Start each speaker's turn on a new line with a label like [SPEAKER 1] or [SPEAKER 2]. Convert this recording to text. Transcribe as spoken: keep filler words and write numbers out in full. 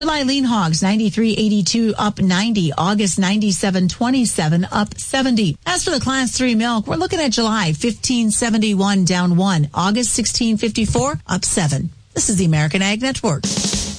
[SPEAKER 1] July lean hogs, ninety-three eighty-two up ninety. August, ninety-seven twenty-seven up seventy. As for the class three milk, we're looking at July, fifteen seventy-one down one. August, sixteen fifty-four up seven. This is the American Ag Network.